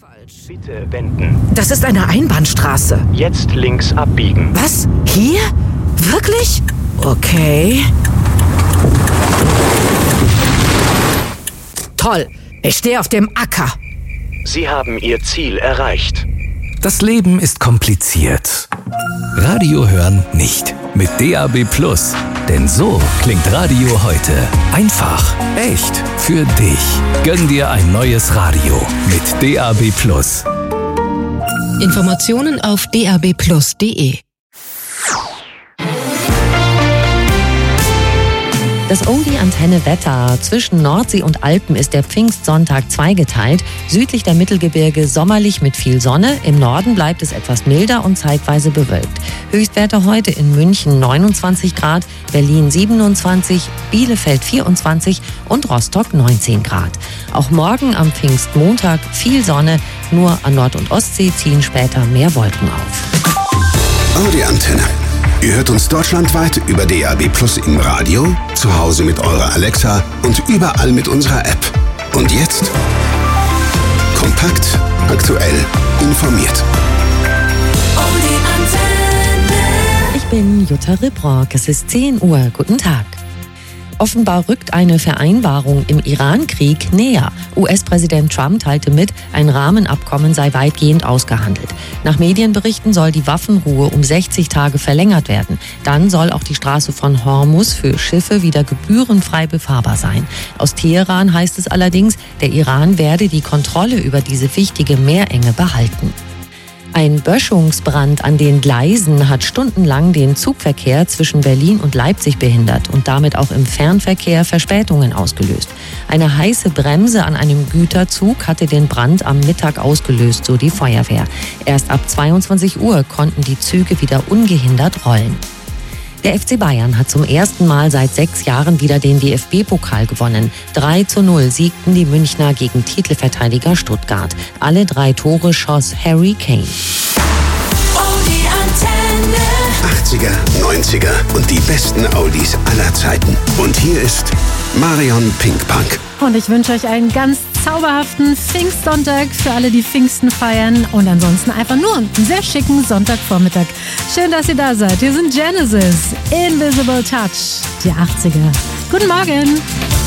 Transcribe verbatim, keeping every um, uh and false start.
Falsch. Bitte wenden. Das ist eine Einbahnstraße. Jetzt links abbiegen. Was? Hier? Wirklich? Okay. Toll. Ich stehe auf dem Acker. Sie haben Ihr Ziel erreicht. Das Leben ist kompliziert. Radio hören nicht. Mit D A B Plus. Denn so klingt Radio heute. Einfach, echt, für dich. Gönn dir ein neues Radio mit D A B Plus. Informationen auf d a b plus punkt d e. Das Oldie-Antenne-Wetter. Zwischen Nordsee und Alpen ist der Pfingstsonntag zweigeteilt. Südlich der Mittelgebirge sommerlich mit viel Sonne. Im Norden bleibt es etwas milder und zeitweise bewölkt. Höchstwerte heute in München neunundzwanzig Grad, Berlin siebenundzwanzig, Bielefeld vierundzwanzig und Rostock neunzehn Grad. Auch morgen am Pfingstmontag viel Sonne. Nur an Nord- und Ostsee ziehen später mehr Wolken auf. Audi-Antenne. Ihr hört uns deutschlandweit über D A B Plus im Radio, zu Hause mit eurer Alexa und überall mit unserer App. Und jetzt kompakt, aktuell, informiert. Ich bin Jutta Ribrock. Es ist zehn Uhr. Guten Tag. Offenbar rückt eine Vereinbarung im Iran-Krieg näher. U S-Präsident Trump teilte mit, ein Rahmenabkommen sei weitgehend ausgehandelt. Nach Medienberichten soll die Waffenruhe um sechzig Tage verlängert werden. Dann soll auch die Straße von Hormuz für Schiffe wieder gebührenfrei befahrbar sein. Aus Teheran heißt es allerdings, der Iran werde die Kontrolle über diese wichtige Meerenge behalten. Ein Böschungsbrand an den Gleisen hat stundenlang den Zugverkehr zwischen Berlin und Leipzig behindert und damit auch im Fernverkehr Verspätungen ausgelöst. Eine heiße Bremse an einem Güterzug hatte den Brand am Mittag ausgelöst, so die Feuerwehr. Erst ab zweiundzwanzig Uhr konnten die Züge wieder ungehindert rollen. Der F C Bayern hat zum ersten Mal seit sechs Jahren wieder den D F B-Pokal gewonnen. drei zu null siegten die Münchner gegen Titelverteidiger Stuttgart. Alle drei Tore schoss Harry Kane. achtziger, neunziger und die besten Oldies aller Zeiten. Und hier ist Marion Pinkpunk. Und ich wünsche euch einen ganz zauberhaften Pfingstsonntag für alle, die Pfingsten feiern. Und ansonsten einfach nur einen sehr schicken Sonntagvormittag. Schön, dass ihr da seid. Hier sind Genesis, Invisible Touch, die achtziger. Guten Morgen.